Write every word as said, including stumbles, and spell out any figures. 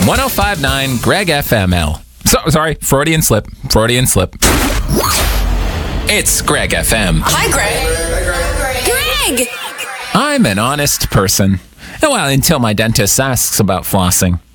one oh five point nine Greg F M L. So, sorry, Freudian slip. Freudian slip. It's Greg F M. Hi, Greg. Greg! I'm an honest person. Well, until my dentist asks about flossing.